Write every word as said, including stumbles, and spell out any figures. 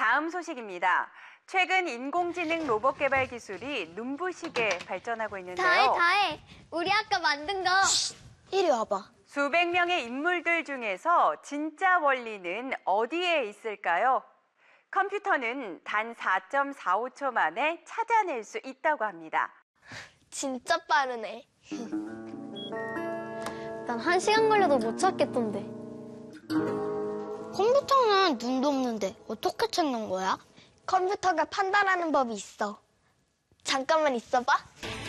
다음 소식입니다. 최근 인공지능 로봇 개발 기술이 눈부시게 발전하고 있는데요. 다해, 다해. 우리 아까 만든 거. 이리 와봐. 수백 명의 인물들 중에서 진짜 원리는 어디에 있을까요? 컴퓨터는 단 사 점 사오 초 만에 찾아낼 수 있다고 합니다. 진짜 빠르네. 난 한 시간 걸려도 못 찾겠던데. 컴퓨터는 눈도 없는데 어떻게 찾는 거야? 컴퓨터가 판단하는 법이 있어. 잠깐만 있어봐.